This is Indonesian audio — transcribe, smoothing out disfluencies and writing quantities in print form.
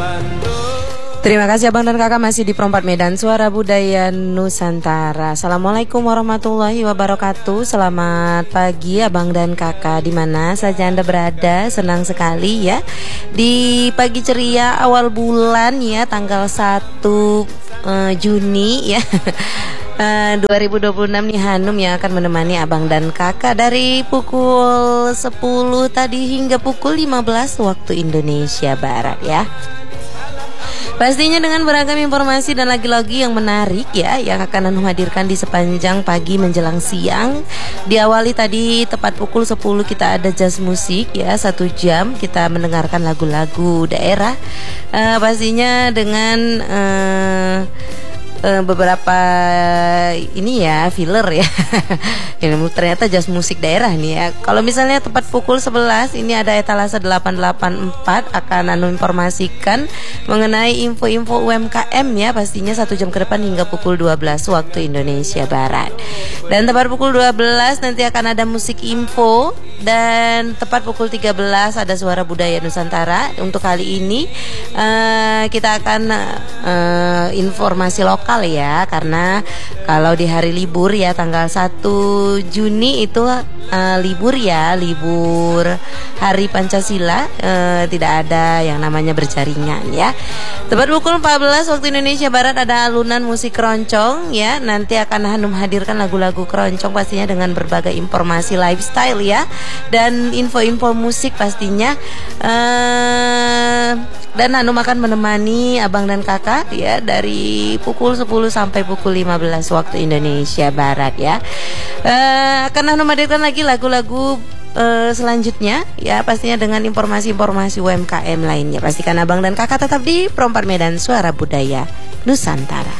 Terima kasih Abang dan Kakak masih di Perempat Medan Suara Budaya Nusantara. Assalamualaikum warahmatullahi wabarakatuh. Selamat pagi Abang dan Kakak, di mana saja Anda berada. Senang sekali ya di pagi ceria awal bulan ya, tanggal 1 Juni ya. 2026 nih Hanum yang akan menemani Abang dan Kakak dari pukul 10 tadi hingga pukul 15 waktu Indonesia Barat ya. Pastinya dengan beragam informasi dan lagi-lagi yang menarik ya, yang akan Hanum hadirkan di sepanjang pagi menjelang siang. Diawali tadi tepat pukul 10 kita ada jazz musik ya, 1 jam kita mendengarkan lagu-lagu daerah. Pastinya dengan beberapa ini ya filler ya. Ini ternyata jazz musik daerah nih ya. Kalau misalnya tepat pukul 11 ini ada etalase 884 akan Hanum informasikan mengenai info-info UMKM ya, pastinya 1 jam ke depan hingga pukul 12 waktu Indonesia Barat. Dan tepat pukul 12 nanti akan ada musik info, dan tepat pukul 13 ada Suara Budaya Nusantara. Untuk kali ini kita akan informasi lokal ya, karena kalau di hari libur ya tanggal 1 Juni itu libur ya, libur Hari Pancasila, tidak ada yang namanya berjaringan ya. Tepat pukul 14 waktu Indonesia Barat ada alunan musik keroncong ya. Nanti akan Hanum hadirkan lagu-lagu keroncong pastinya dengan berbagai informasi lifestyle ya, dan info-info musik pastinya. Dan Hanum akan menemani Abang dan Kakak ya dari pukul 10 sampai pukul 15 waktu Indonesia Barat ya. Akan Hanum hadirkan lagi lagu-lagu selanjutnya ya, pastinya dengan informasi-informasi UMKM lainnya. Pastikan Abang dan Kakak tetap di Perempat Medan Suara Budaya Nusantara.